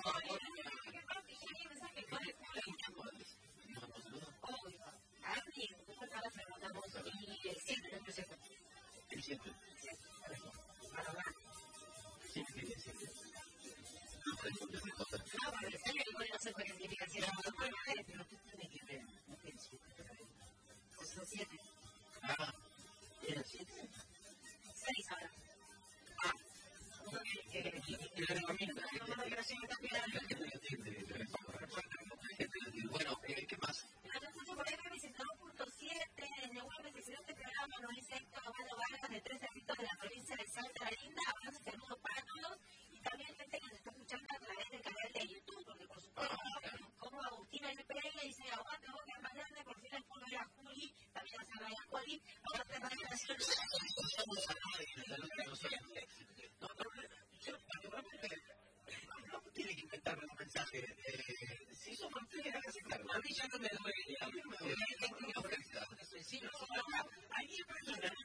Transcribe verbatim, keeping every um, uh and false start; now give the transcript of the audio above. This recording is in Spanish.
Bueno, ¿qué más? De tres distritos de la provincia de Salta Linda, un saludo para todos y también gente que nos está escuchando a través del canal de YouTube, porque por supuesto, como Agustina L P L dice, aguante vos que es más grande, por fin el fútbol era Juli, también a Ryan Coli, aguante Ryan Nacional. Escuchamos a nadie, a los que nos oyen. No, no, yo particularmente no tiene que inventarme un mensaje. Eh, si son mantener, hágase cargo. A mí ya no me duele, a mí me duele. Hay gente que ofrece. Sí, no, no, hay personas